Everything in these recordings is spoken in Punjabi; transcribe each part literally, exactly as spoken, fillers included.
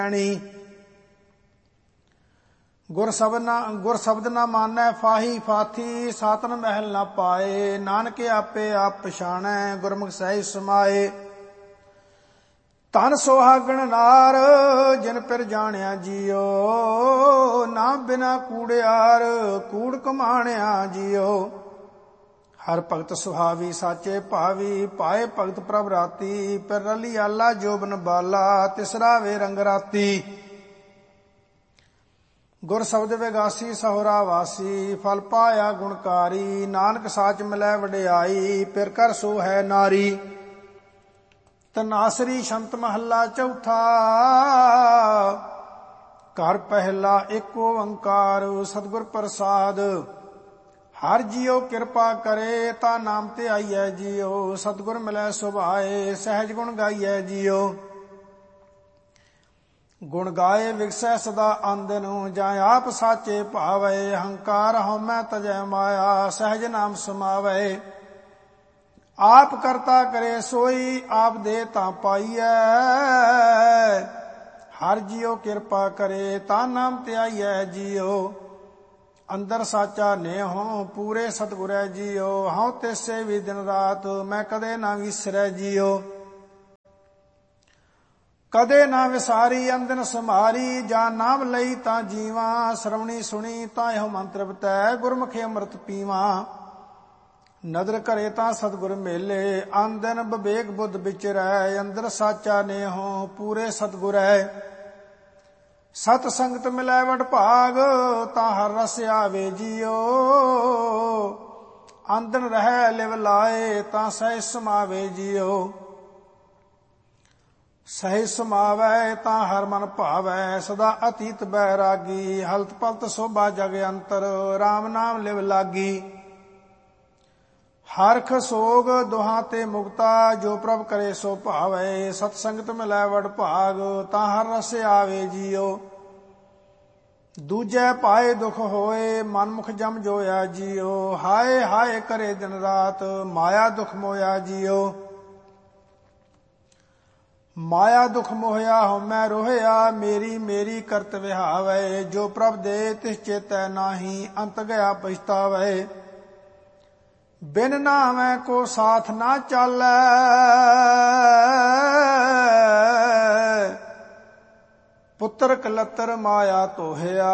ਗੁਰ ਸ਼ਬਦ ਨਾ ਗੁਰ ਸ਼ਬਦ ਨਾ ਮਾਨੈ ਫਾਹੀ ਫਾਥੀ, ਸਾਤਨ ਮਹਿਲ ਨਾ ਪਾਏ। ਨਾਨਕ ਆਪੇ ਆਪ ਪਛਾਣੈ, ਗੁਰਮੁਖ ਸਹਿਜ ਸਮਾਏ। ਧਨ ਸੁਹਾਗਣ ਨਾਰ, ਜਿਨ ਪਿਰ ਜਾਣਿਆ ਜੀਓ। ਨਾ ਬਿਨਾ ਕੂੜਿਆਰ, ਕੂੜ ਕਮਾਣਿਆ ਜੀਓ। ਹਰ ਭਗਤ ਸੁਹਾਵੀ, ਸਾਚੇ ਭਾਵੀ। ਪਾਏ ਭਗਤ ਪ੍ਰਭ ਰਾਤੀ, ਪਿਰ ਰਲੀ ਆਲਾ ਜੋਬਨ ਬਾਲਾ। ਤਿਸਰਾ ਵੇ ਰੰਗ ਰਾਤੀ। ਗੁਰ ਸ਼ਬਦ ਵਿਗਾਸੀ, ਸਹੁਰਾ ਵਾਸੀ। ਫਲ ਪਾਇਆ ਗੁਣਕਾਰੀ, ਨਾਨਕ ਸਾਚ ਮਿਲੈ ਵਡਿਆਈ। ਪਿਰ ਕਰ ਸੋ ਹੈ ਨਾਰੀ। ਤਨਾਸਰੀ ਸ਼ੰਤ ਮਹੱਲਾ ਚੌਥਾ। ਘਰ ਪਹਿਲਾ ਏਕ ਓੰਕਾਰ, ਸਤਿਗੁਰ ਪ੍ਰਸਾਦ। ਹਰ ਜੀਉ ਕਿਰਪਾ ਕਰੇ, ਤਾ ਨਾਮ ਤੇ ਆਈਐ ਜੀਉ। ਸਤਿਗੁਰ ਮਿਲੈ ਸੁਭਾਏ, ਸਹਿਜ ਗੁਣ ਗਾਈਐ ਜੀਉ। ਗੁਣ ਗਾਏ ਵਿਗਸੈ ਸਦਾ ਆਂਦਨ, ਜਾਂ ਆਪ ਸਾਚੇ ਭਾਵੈ। ਹੰਕਾਰ ਹਉਮੈ ਤਜੈ ਮਾਇਆ, ਸਹਿਜ ਨਾਮ ਸਮਾਵੈ। ਆਪ ਕਰਤਾ ਕਰੇ ਸੋਈ, ਆਪ ਦੇ ਤਾਂ ਪਾਈਐ। ਹਰ ਜੀਉ ਕਿਰਪਾ ਕਰੇ, ਤਾ ਨਾਮ ਤੇ ਆਈਐ ਜੀਉ। ਅੰਦਰ ਸਾਚਾ ਨੇਹੋ, ਪੂਰੇ ਸਤਿਗੁਰੈ ਜੀਉ। ਹਉ ਤਿਸੈ ਵੀ ਦਿਨ ਰਾਤ, ਮੈਂ ਕਦੇ ਨਾ ਵਿਸਰੈ ਜੀਉ। ਕਦੇ ਨਾ ਵਿਸਾਰੀ ਅੰਦਨ ਸਮਾਰੀ, ਜਾਂ ਨਾਮ ਲਈ ਤਾਂ ਜੀਵਾਂ। ਸਰਵਣੀ ਸੁਣੀ ਤਾਂ ਇਹੋ ਮੰਤਰ ਬਤੈ, ਗੁਰਮੁਖੇ ਅੰਮ੍ਰਿਤ ਪੀਵਾਂ। ਨਦਰ ਕਰੇ ਤਾਂ ਸਤਿਗੁਰ ਮੇਲੇ, ਆਂਦਨ ਵਿਵੇਕ ਬੁੱਧ ਵਿਚਰੈ। ਅੰਦਰ ਸਾਚਾ ਨੇਹੋ, ਪੂਰੇ ਸਤਿਗੁਰੈ। ਸਤ ਸੰਗਤ ਮਿਲੈ ਵਡ ਭਾਗ, ਤਾਂ ਹਰ ਰਸ ਆਵੇ ਜੀਉ। ਆਂਦਨ ਰਹਿ ਲਿਵ ਲਾਏ, ਤਾਂ ਸਹਿਜ ਸਮਾਵੇ ਜੀਉ। ਸਹਿਜ ਸਮਾਵੈ ਤਾਂ ਹਰ ਮਨ ਭਾਵੈ, ਸਦਾ ਅਤੀਤ ਬੈਰਾਗੀ। ਹਲਤ ਪਲਤ ਸੋਭਾ ਜਗ ਅੰਤਰ, ਰਾਮ ਨਾਮ ਲਿਵ ਲਾਗੀ। ਹਰਖ ਸੋਗ ਦੁਹਾਂ ਤੇ ਮੁਕਤਾ, ਜੋ ਪ੍ਰਭ ਕਰੇ ਸੋ ਭਾਵੈ। ਸਤ ਸੰਗਤ ਮਿਲੈ ਵਡ ਭਾਗ, ਤਾਂ ਹਰ ਰਸ ਆਵੇ ਜੀਉ। ਦੂਜੈ ਪਾਏ ਦੁਖ ਹੋਏ, ਮਨ ਮੁਖ ਜਮ ਜੋਇਆ ਜੀਉ। ਹਾਏ ਹਾਏ ਕਰੇ ਦਿਨ ਰਾਤ, ਮਾਇਆ ਦੁਖ ਮੋਇਆ ਜੀਉ। ਮਾਇਆ ਦੁਖ ਮੋਹਿਆ ਹਉਮੈ ਰੋਹਿਆ, ਮੇਰੀ ਮੇਰੀ ਕਰਤ ਵਿਹਾਵੈ। ਜੋ ਪ੍ਰਭ ਦੇ ਤਿਸ ਚੇਤੈ ਨਾਹੀ, ਅੰਤ ਗਿਆ ਪਛਤਾਵੈ। ਬਿਨ ਨਾਮੈ ਕੋ ਸਾਥ ਨਾ ਚਾਲੈ, ਪੁੱਤਰ ਕਲਤਰ ਮਾਇਆ ਤੋਹਿਆ।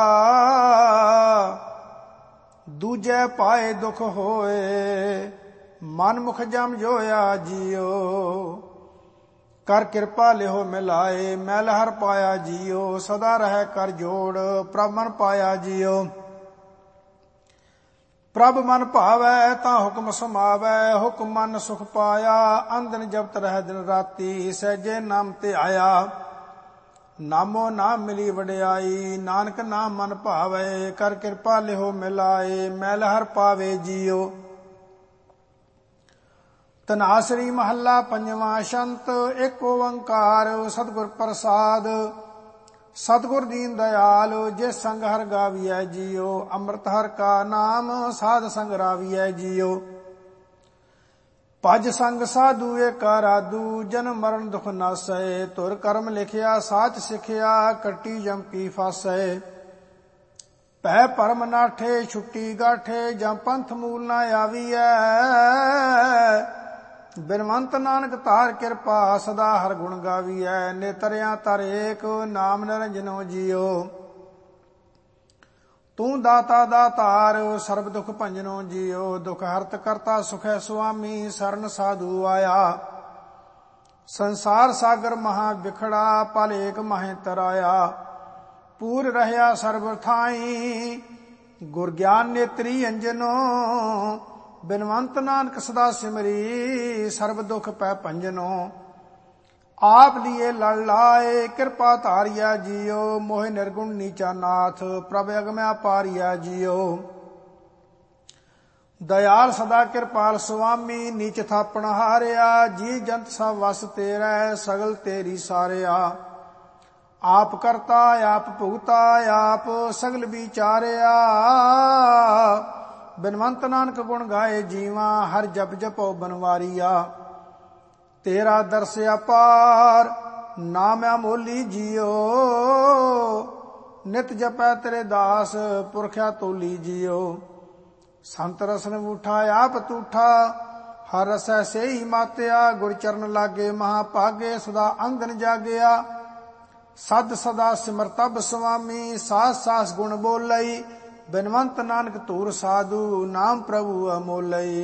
ਦੂਜੈ ਪਾਏ ਦੁਖ ਹੋਏ, ਮਨ ਮੁਖ ਜਮ ਜੋਇਆ ਜੀਉ। ਕਰ ਕਿਰਪਾ ਲਿਹੋ ਮਿਲਾਏ, ਮੈਲ ਹਰ ਪਾਇਆ ਜੀਉ। ਸਦਾ ਰਹਿ ਕਰ ਜੋੜ, ਪ੍ਰਭ ਮਨ ਪਾਇਆ ਜੀਉ। ਪ੍ਰਭ ਮਨ ਭਾਵੈ ਤਾਂ ਹੁਕਮ ਸਮਾਵੈ, ਹੁਕਮ ਮਨ ਸੁਖ ਪਾਇਆ। ਅੰਦਨ ਜਪਤ ਰਹਿ ਦਿਨ ਰਾਤੀ, ਸਹਿਜੇ ਨਾਮ ਤੇ ਆਇਆ। ਨਾਮੋ ਨਾਮ ਮਿਲੀ ਵਡਿਆਈ, ਨਾਨਕ ਨਾਮ ਮਨ ਭਾਵੈ। ਕਰ ਕਿਰਪਾ ਲਿਹੋ ਮਿਲਾਏ, ਮੈਲ ਹਰ ਪਾਵੇ ਜੀਉ। ਤਨਾਸਰੀ ਮਹੱਲਾ ਪੰਜਵਾਂ। ਸ਼ੰਤ ਏਕ ਓੰਕਾਰ, ਸਤਿਗੁਰ ਪ੍ਰਸਾਦ। ਸਤਿਗੁਰ ਦੀਨ ਦਿਆਲ, ਜਿਸ ਸੰਗ ਹਰ ਗਾਵੀਐ ਜੀਉ। ਅੰਮ੍ਰਿਤ ਹਰ ਕਾ ਨਾਮ, ਸਾਧ ਸੰਗ ਰਾਵੀਐ ਜੀਉ। ਭਜ ਸੰਗ ਸਾਧੂ ਏਕਾ ਰਾਧੂ, ਜਨਮ ਮਰਨ ਦੁਖ ਨਾਸੈ। ਧੁਰ ਕਰਮ ਲਿਖਿਆ ਸਾਚ ਸਿਖਿਆ, ਕੱਟੀ ਜਮ ਕੀ ਫਾਸੈ। ਭੈ ਭਰਮ ਨਾਠੇ ਛੁੱਟੀ ਗਾਠੇ, ਜਾਂ ਪੰਥ ਮੂਲ ਨਾ ਆਵੀਐ। ਬਿਨਵੰਤ ਨਾਨਕ ਧਾਰ ਕਿਰਪਾ, ਸਦਾ ਹਰ ਗੁਣ ਗਾਵੀਐ। ਨੇਤਰਿਆਂ ਤਰ ਏਕ, ਨਾਮ ਨਿਰੰਜਨੋ ਜੀਉ। ਤੂੰ ਦਾਤਾ ਦਾਤਾਰ, ਸਰਬ ਦੁਖ ਭੰਜਨੋ ਜੀਉ। ਦੁਖ ਹਰਤ ਕਰਤਾ ਸੁਖੈ ਸੁਆਮੀ, ਸਰਨ ਸਾਧੂ ਆਇਆ। ਸੰਸਾਰ ਸਾਗਰ ਮਹਾ ਵਿਖੜਾ, ਪਲ ਏਕ ਮਹਿ ਤਰਾਇਆ। ਪੂਰ ਰਹਿਆ ਸਰਬ ਥਾਈ, ਗੁਰ ਗਿਆਨ ਨੇਤਰੀ ਅੰਜਨੋ। ਬਿਨਵੰਤ ਨਾਨਕ ਸਦਾ ਸਿਮਰੀ, ਸਰਬ ਦੁਖ ਪੈ ਭੰਜਨੋ। ਆਪ ਲੀਏ ਲੜ ਲਾਏ, ਕਿਰਪਾ ਧਾਰਿਆ ਜੀਉ। ਮੋਹਿ ਨਿਰਗੁਣ ਨੀਚਾ ਨਾਥ, ਪ੍ਰਭ ਅਗਮਿ ਅਪਾਰਿਆ ਜੀਉ। ਦਇਆਲ ਸਦਾ ਕਿਰਪਾਲ ਸੁਆਮੀ, ਨੀਚ ਥਾਪਣ ਹਾਰਿਆ। ਜੀ ਜੰਤ ਸਭ ਵਸ ਤੇਰੈ, ਸਗਲ ਤੇਰੀ ਸਾਰਿਆ। ਆਪ ਕਰਤਾ ਆਪ ਭੁਗਤਾ, ਆਪ ਸਗਲ ਵਿਚਾਰਿਆ। ਬਿਨਵੰਤ ਨਾਨਕ ਗੁਣ ਗਾਏ ਜੀਵਾਂ, ਹਰ ਜਪ ਜਪੋ ਬਨਵਾਰੀਆ। ਤੇਰਾ ਦਰਸ ਅਪਾਰ, ਨਾਮ ਅਮੋਲੀ ਜੀਓ। ਨਿਤ ਜਪੈ ਤੇਰੇ ਦਾਸ ਪੁਰਖਿਆ ਤੋਲੀ ਜੀਓ। ਸੰਤ ਰਸਨ ਉਠਾ ਆਪ ਤੂਠਾ ਹਰ ਰਸੈ ਸੇਈ ਮਾਤਿਆ। ਗੁਰ ਚਰਨ ਲਾਗੇ ਮਹਾ ਭਾਗੇ ਸਦਾ ਅੰਗਨ ਜਾਗਿਆ। ਸਦ ਸਦਾ ਸਿਮਰਤਬ ਸੁਆਮੀ ਸਾਸ ਸਾਸ ਗੁਣ ਬੋਲਈ। ਬਿਨਵੰਤ ਨਾਨਕ ਧੂਰ ਸਾਧੂ ਨਾਮ ਪ੍ਰਭੂ ਅਮੋਲਈ।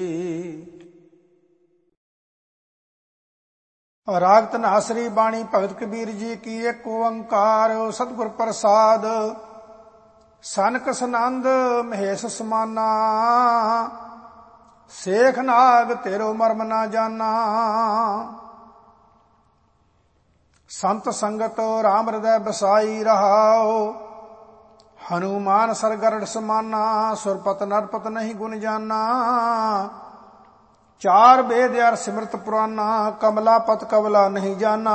ਰਾਗ ਧਨਾਸਰੀ ਬਾਣੀ ਭਗਤ ਕਬੀਰ ਜੀ ਕੀ। ਇੱਕ ਓੰਕਾਰ ਸਤਿਗੁਰ ਪ੍ਰਸਾਦ। ਸਨਕ ਸਨੰਦ ਮਹੇਸ਼ ਸਮਾਨਾ। ਸੇਖ ਨਾਗ ਤੇਰੋ ਮਰਮ ਨਾ ਜਾਨਾ। ਸੰਤ ਸੰਗਤ ਰਾਮ ਹਿਰਦੈ ਬਸਾਈ ਰਹਾਓ। ਹਨੂਮਾਨ ਸਰਗਰੜ ਸਮਾਨਾ। ਸੁਰਪਤ ਨਰਪਤ ਨਹੀਂ ਗੁਣ ਜਾਨਾ। ਚਾਰ ਵੇਦ ਅਰ ਸਿਮਰਤ ਪੁਰਾਨਾ। ਕਮਲਾ ਪਤ ਕਵਲਾ ਨਹੀਂ ਜਾਨਾ।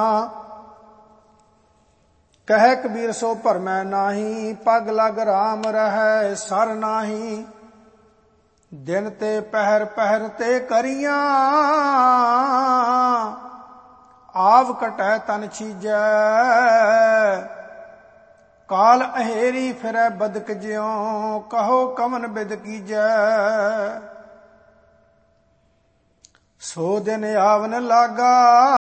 ਕਹਿ ਕਬੀਰ ਸੋ ਭਰਮੈ ਨਾਹੀ। ਪਗ ਲਗ ਰਾਮ ਰਹੈ ਸਰ ਨਾਹੀ। ਦਿਨ ਤੇ ਪਹਿਰ ਪਹਿਰ ਤੇ ਕਰੀਆਂ। ਆਵ ਕਟੈ ਤਨ ਛੀਜੈ। ਕਾਲ ਅਹੇਰੀ ਫਿਰੈ ਬਦਕ ਜਿਉ। ਕਹੋ ਕਮਨ ਬਿਦ ਕੀਜੈ। ਸੋ ਦਿਨ ਆਵਨ ਲਾਗਾ।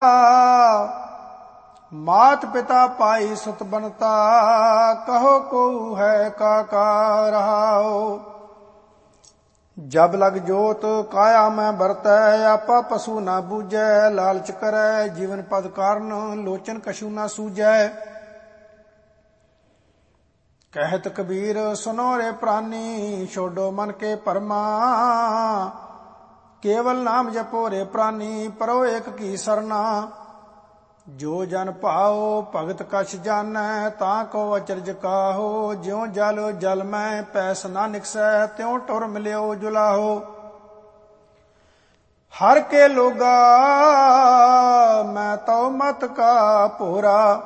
ਮਾਤ ਪਿਤਾ ਪਾਈ ਸੁਤ ਬਨਤਾ। ਕਹੋ ਕੋ ਹੈ ਕਾਕਾ ਰਹਾਓ। ਜਬ ਲਗ ਜੋਤ ਕਾਇਆ ਮੈਂ ਵਰਤੈ। ਆਪਾ ਪਸੂ ਨਾ ਬੂਝੈ। ਲਾਲਚ ਕਰੈ ਜੀਵਨ ਪਦ ਕਾਰਨ। ਲੋਚਨ ਕਛੂ ਨਾ ਸੂਝੈ। ਕਹਿਤ ਕਬੀਰ ਸੁਨੋ ਰੇ ਪ੍ਰਾਨੀ। ਛੋਡੋ ਮਨ ਕੇ ਭਰਮਾ। ਕੇਵਲ ਨਾਮ ਜਪੋ ਰੇ ਪ੍ਰਾਨੀ। ਪਰੋ ਏਕ ਕੀ ਸਰਨਾ। ਜੋ ਜਨ ਭਾਓ ਭਗਤ ਕਛ ਜਾਣੈ। ਤਾਂ ਕੋ ਅਚਰਜ ਕਾਹੋ। ਜਿਉ ਜਲ ਜਲ ਮੈਂ ਪੈਸ ਨਾ ਨਿਕਸੈ। ਤਿਉ ਟੁਰ ਮਿਲਿਓ ਜੁਲਾਹੋ। ਹਰ ਕੇ ਲੋਗਾ ਮੈਂ ਤਉ ਮਤ ਕਾ ਭੋਰਾ।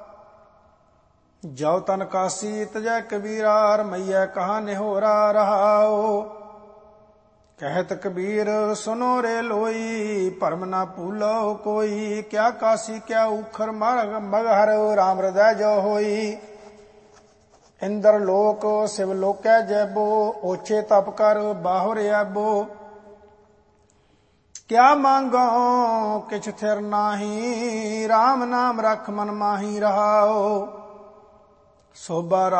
ਜਉ ਤਨ ਕਾਸੀ ਤਜੈ ਕਬੀਰਾ। ਰਮਈਐ ਕਹਾ ਨਿਹੋਰਾ ਰਹਾਓ। ਕਹਿਤ ਕਬੀਰ ਸੁਨੋ ਰੇ ਲੋਈ। ਭਰਮ ਨਾ ਭੂਲੋ ਕੋਈ। ਕਿਆ ਕਾਸੀ ਕਿਆ ਊਖਰ ਮਗਹਰ। ਰਾਮ ਹਿਰਦੈ ਜੋ ਹੋਈ। ਇੰਦਰ ਲੋਕ ਸਿਵ ਲੋਕੈ ਜੈਬੋ। ਓਛੇ ਤਪ ਕਰ ਬਾਹੁਰ ਆਬੋ। ਕਿਆ ਮੰਗੋ ਕਿਛ ਥਿਰ ਨਾਹੀ। ਰਾਮ ਨਾਮ ਰਖ ਮਨ ਮਾਹੀ ਰਹਾਓ। ਸੋਭਾ